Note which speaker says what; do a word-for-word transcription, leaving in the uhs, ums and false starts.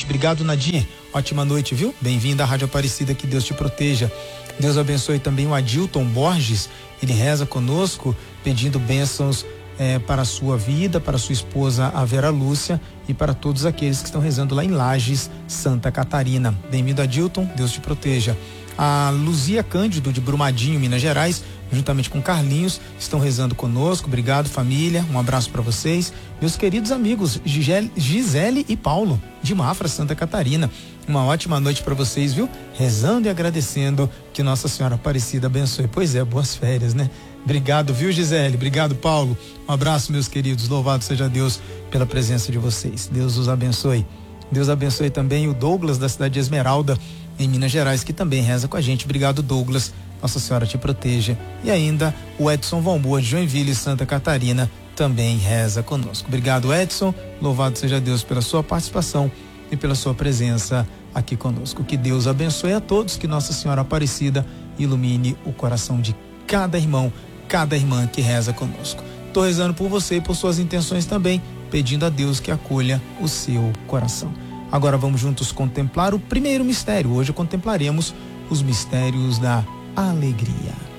Speaker 1: gente. Obrigado, Nadir. Ótima noite, viu? Bem-vinda à Rádio Aparecida, que Deus te proteja. Deus abençoe também o Adilton Borges. Ele reza conosco, pedindo bênçãos é, para a sua vida, para a sua esposa, a Vera Lúcia, e para todos aqueles que estão rezando lá em Lages, Santa Catarina. Bem-vindo, Adilton. Deus te proteja. A Luzia Cândido, de Brumadinho, Minas Gerais, juntamente com Carlinhos, estão rezando conosco. Obrigado, família. Um abraço para vocês. Meus queridos amigos Gisele, Gisele e Paulo, de Mafra, Santa Catarina. Uma ótima noite para vocês, viu? Rezando e agradecendo que Nossa Senhora Aparecida abençoe. Pois é, boas férias, né? Obrigado, viu, Gisele? Obrigado, Paulo. Um abraço, meus queridos. Louvado seja Deus pela presença de vocês. Deus os abençoe. Deus abençoe também o Douglas, da cidade de Esmeralda, em Minas Gerais, que também reza com a gente. Obrigado, Douglas. Nossa Senhora te proteja. E ainda o Edson Valboa, de Joinville, Santa Catarina, também reza conosco. Obrigado, Edson. Louvado seja Deus pela sua participação e pela sua presença aqui conosco. Que Deus abençoe a todos, que Nossa Senhora Aparecida ilumine o coração de cada irmão, cada irmã que reza conosco. Estou rezando por você e por suas intenções também, pedindo a Deus que acolha o seu coração. Agora vamos juntos contemplar o primeiro mistério. Hoje contemplaremos os mistérios da alegria.